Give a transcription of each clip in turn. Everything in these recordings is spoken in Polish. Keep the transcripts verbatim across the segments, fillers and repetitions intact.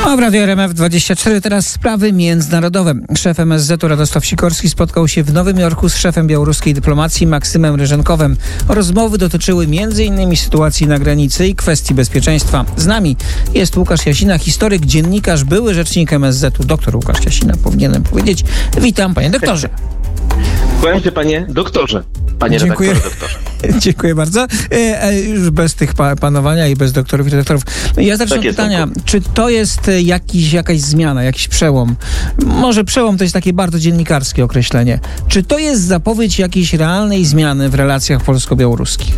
A w Radiu R M F dwadzieścia cztery teraz sprawy międzynarodowe. Szef M S Z-u Radosław Sikorski spotkał się w Nowym Jorku z szefem białoruskiej dyplomacji Maksymem Ryżenkowem. Rozmowy dotyczyły między innymi sytuacji na granicy i kwestii bezpieczeństwa. Z nami jest Łukasz Jasina, historyk, dziennikarz, były rzecznik M S Z-u. Doktor Łukasz Jasina, powinienem powiedzieć. Witam, panie doktorze. Kłaniam się, panie doktorze. Panie Dziękuję. redaktorze, doktorze. Dziękuję bardzo. E, e, już bez tych pa- panowania i bez doktorów i redaktorów. Ja zacznę od Tak jest, pytania, Tomku. czy to jest jakiś, jakaś zmiana, jakiś przełom? Może przełom to jest takie bardzo dziennikarskie określenie. Czy to jest zapowiedź jakiejś realnej zmiany w relacjach polsko-białoruskich?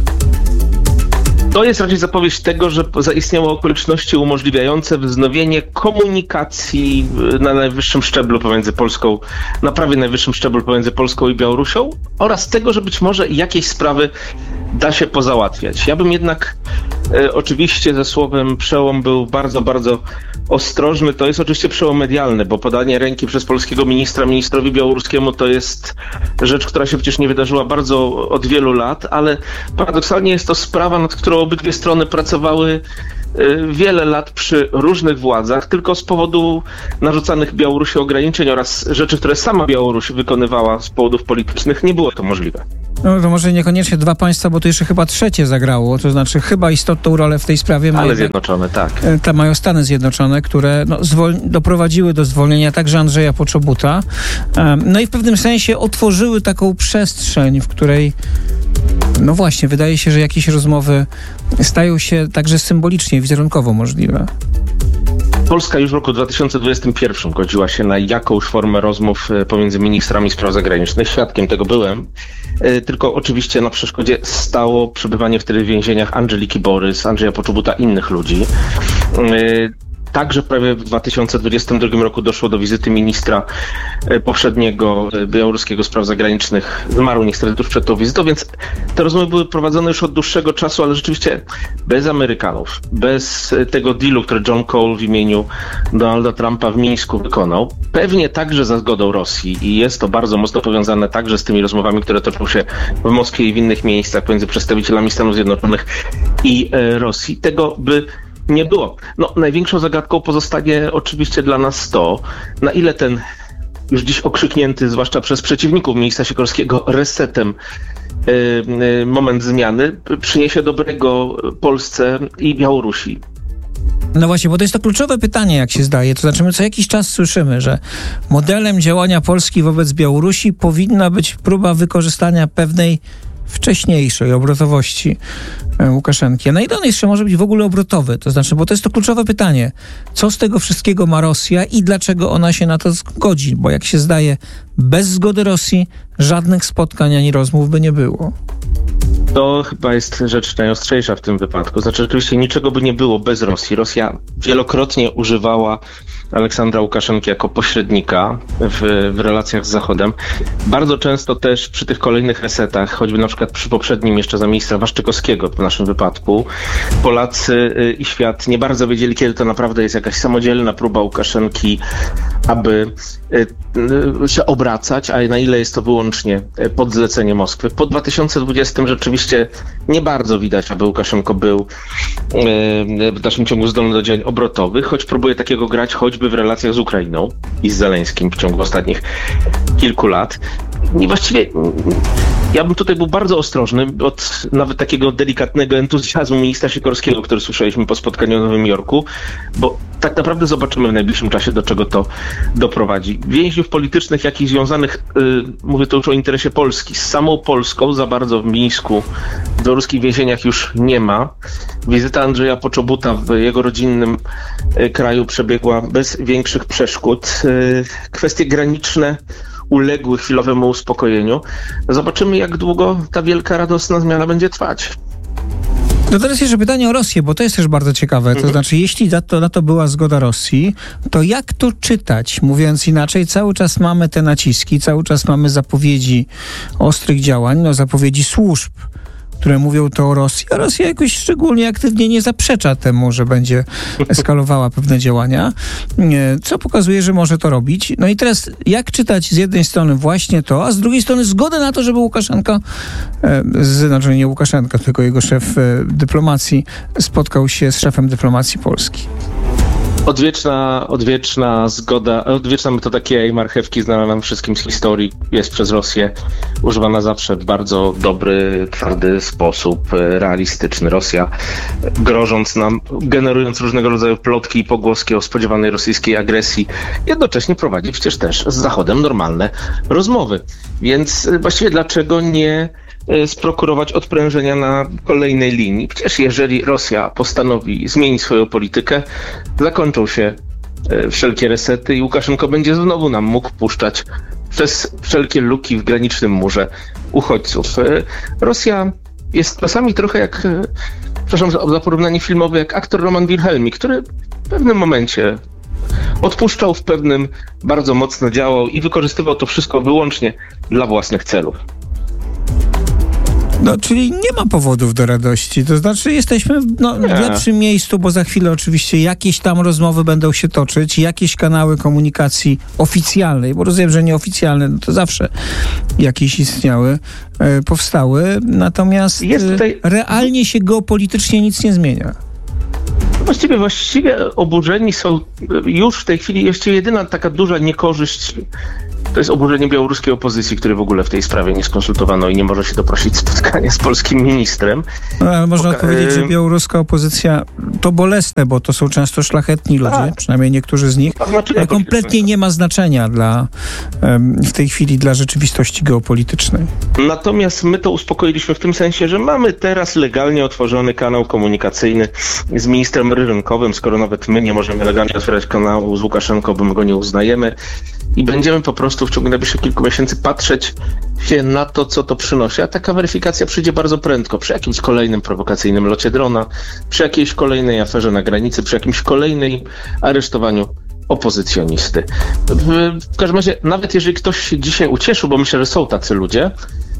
To jest raczej zapowiedź tego, że zaistniały okoliczności umożliwiające wznowienie komunikacji na najwyższym szczeblu pomiędzy Polską, na prawie najwyższym szczeblu pomiędzy Polską i Białorusią oraz tego, że być może jakieś sprawy da się pozałatwiać. Ja bym jednak e, oczywiście ze słowem przełom był bardzo, bardzo ostrożny. To jest oczywiście przełom medialny, bo podanie ręki przez polskiego ministra ministrowi białoruskiemu to jest rzecz, która się przecież nie wydarzyła bardzo od wielu lat, ale paradoksalnie jest to sprawa, nad którą obydwie strony pracowały wiele lat przy różnych władzach, tylko z powodu narzucanych Białorusi ograniczeń oraz rzeczy, które sama Białoruś wykonywała z powodów politycznych, nie było to możliwe. No to może niekoniecznie dwa państwa, bo to jeszcze chyba trzecie zagrało, to znaczy chyba istotną rolę w tej sprawie mają, Ale Zjednoczone, tak. Te mają Stany Zjednoczone, które no, zwol- doprowadziły do zwolnienia także Andrzeja Poczobuta. Um, no i w pewnym sensie otworzyły taką przestrzeń, w której no właśnie, wydaje się, że jakieś rozmowy stają się także symbolicznie, wizerunkowo możliwe. Polska już w roku dwa tysiące dwudziestym pierwszym godziła się na jakąś formę rozmów pomiędzy ministrami spraw zagranicznych. Świadkiem tego byłem. Tylko oczywiście na przeszkodzie stało przebywanie wtedy w więzieniach Andżeliki Borys, Andrzeja Poczobuta i innych ludzi. Także prawie w dwa tysiące dwudziestym drugim roku doszło do wizyty ministra poprzedniego białoruskiego spraw zagranicznych. Zmarł niestety tuż przed tą wizytą, więc te rozmowy były prowadzone już od dłuższego czasu, ale rzeczywiście bez Amerykanów, bez tego dealu, który John Cole w imieniu Donalda Trumpa w Mińsku wykonał. Pewnie także za zgodą Rosji i jest to bardzo mocno powiązane także z tymi rozmowami, które toczą się w Moskwie i w innych miejscach między przedstawicielami Stanów Zjednoczonych i Rosji. Tego by nie było. No, największą zagadką pozostanie oczywiście dla nas to, na ile ten już dziś okrzyknięty, zwłaszcza przez przeciwników ministra Sikorskiego, resetem yy, yy, moment zmiany przyniesie dobrego Polsce i Białorusi. No właśnie, bo to jest to kluczowe pytanie, jak się zdaje. To znaczy, my co jakiś czas słyszymy, że modelem działania Polski wobec Białorusi powinna być próba wykorzystania pewnej wcześniejszej obrotowości Łukaszenki. A na ile on jeszcze może być w ogóle obrotowy? To znaczy, bo to jest to kluczowe pytanie. Co z tego wszystkiego ma Rosja i dlaczego ona się na to zgodzi? Bo jak się zdaje, bez zgody Rosji żadnych spotkań ani rozmów by nie było. To chyba jest rzecz najostrzejsza w tym wypadku. Znaczy, rzeczywiście niczego by nie było bez Rosji. Rosja wielokrotnie używała Aleksandra Łukaszenki jako pośrednika w, w relacjach z Zachodem. Bardzo często też przy tych kolejnych resetach, choćby na przykład przy poprzednim jeszcze za ministra Waszczykowskiego w naszym wypadku, Polacy i świat nie bardzo wiedzieli, kiedy to naprawdę jest jakaś samodzielna próba Łukaszenki, aby się obracać, a na ile jest to wyłącznie pod zlecenie Moskwy. Po dwa tysiące dwudziestym rzeczywiście nie bardzo widać, aby Łukaszenko był w dalszym ciągu zdolny do działań obrotowych, choć próbuje takiego grać choćby w relacjach z Ukrainą i z Zeleńskim w ciągu ostatnich kilku lat. I właściwie ja bym tutaj był bardzo ostrożny od nawet takiego delikatnego entuzjazmu ministra Sikorskiego, który słyszeliśmy po spotkaniu w Nowym Jorku, bo tak naprawdę zobaczymy w najbliższym czasie, do czego to doprowadzi. Więźniów politycznych, jak i związanych, yy, mówię to już o interesie Polski, z samą Polską za bardzo w Mińsku, w białoruskich więzieniach już nie ma. Wizyta Andrzeja Poczobuta w jego rodzinnym yy, kraju przebiegła bez większych przeszkód. Yy, kwestie graniczne uległy chwilowemu uspokojeniu. Zobaczymy, jak długo ta wielka, radosna zmiana będzie trwać. No teraz jeszcze pytanie o Rosję, bo to jest też bardzo ciekawe. To mhm. znaczy, jeśli na to, na to była zgoda Rosji, to jak to czytać? Mówiąc inaczej, cały czas mamy te naciski, cały czas mamy zapowiedzi ostrych działań, no zapowiedzi służb, które mówią to o Rosji, a Rosja jakoś szczególnie aktywnie nie zaprzecza temu, że będzie eskalowała pewne działania, co pokazuje, że może to robić. No i teraz jak czytać z jednej strony właśnie to, a z drugiej strony zgodę na to, żeby Łukaszenka, z, znaczy nie Łukaszenka, tylko jego szef dyplomacji spotkał się z szefem dyplomacji Polski. Odwieczna, odwieczna zgoda, odwieczna metoda kija i marchewki znana nam wszystkim z historii, jest przez Rosję używana zawsze w bardzo dobry, twardy sposób, realistyczny. Rosja, grożąc nam, generując różnego rodzaju plotki i pogłoski o spodziewanej rosyjskiej agresji, jednocześnie prowadzi przecież też z Zachodem normalne rozmowy. Więc właściwie dlaczego nie sprokurować odprężenia na kolejnej linii? Przecież jeżeli Rosja postanowi zmienić swoją politykę, zakończą się wszelkie resety i Łukaszenko będzie znowu nam mógł puszczać przez wszelkie luki w granicznym murze uchodźców. Rosja jest czasami trochę jak, przepraszam za porównanie filmowe, jak aktor Roman Wilhelmi, który w pewnym momencie odpuszczał, w pewnym bardzo mocno działał i wykorzystywał to wszystko wyłącznie dla własnych celów. No, czyli nie ma powodów do radości. To znaczy jesteśmy w, no, w lepszym miejscu, bo za chwilę oczywiście jakieś tam rozmowy będą się toczyć, jakieś kanały komunikacji oficjalnej, bo rozumiem, że nieoficjalne, no to zawsze jakieś istniały, e, powstały. Natomiast Jest tutaj... e, realnie się geopolitycznie nic nie zmienia. Właściwie, właściwie oburzeni są już w tej chwili, jeszcze jedyna taka duża niekorzyść to jest oburzenie białoruskiej opozycji, której w ogóle w tej sprawie nie skonsultowano i nie może się doprosić spotkania z polskim ministrem. No, ale można Poka- powiedzieć, że białoruska opozycja to bolesne, bo to są często szlachetni ludzie, A. przynajmniej niektórzy z nich, ale kompletnie nie ma znaczenia dla, w tej chwili dla rzeczywistości geopolitycznej. Natomiast my to uspokoiliśmy w tym sensie, że mamy teraz legalnie otworzony kanał komunikacyjny z ministrem rynkowym, skoro nawet my nie możemy legalnie otwierać kanału z Łukaszenką, bo my go nie uznajemy. I będziemy po prostu w ciągu najbliższych kilku miesięcy patrzeć się na to, co to przynosi. A taka weryfikacja przyjdzie bardzo prędko. Przy jakimś kolejnym prowokacyjnym locie drona, przy jakiejś kolejnej aferze na granicy, przy jakimś kolejnym aresztowaniu opozycjonisty. W, w każdym razie, nawet jeżeli ktoś się dzisiaj ucieszył, bo myślę, że są tacy ludzie,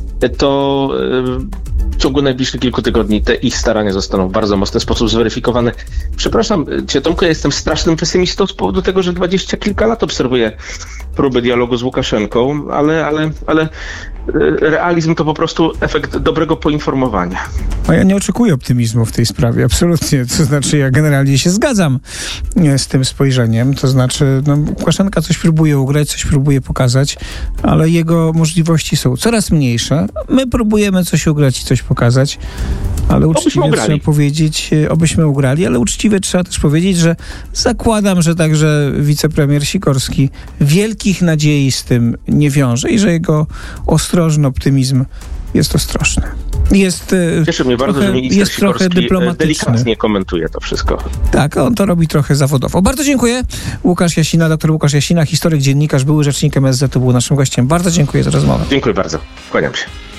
to w ciągu najbliższych kilku tygodni te ich starania zostaną w bardzo mocny sposób zweryfikowane. Przepraszam cię, Tomku, ja jestem strasznym pesymistą z powodu tego, że dwadzieścia kilka lat obserwuję próby dialogu z Łukaszenką, ale, ale, ale realizm to po prostu efekt dobrego poinformowania. A ja nie oczekuję optymizmu w tej sprawie, absolutnie. To znaczy, ja generalnie się zgadzam z tym spojrzeniem. To znaczy, no, Łukaszenka coś próbuje ugrać, coś próbuje pokazać, ale jego możliwości są coraz mniejsze. My próbujemy coś ugrać i coś pokazać, ale uczciwie trzeba powiedzieć, obyśmy ugrali, ale uczciwie trzeba też powiedzieć, że zakładam, że także wicepremier Sikorski wielkich nadziei z tym nie wiąże i że jego ostrożny optymizm jest ostrożny. Jest, Cieszy mnie bardzo, trochę, że minister jest trochę dyplomatyczny. Delikatnie komentuje to wszystko. Tak, on to robi trochę zawodowo. Bardzo dziękuję. Łukasz Jasina, doktor Łukasz Jasina, historyk, dziennikarz, były rzecznik M S Z, to był naszym gościem. Bardzo dziękuję za rozmowę. Dziękuję bardzo. Kłaniam się.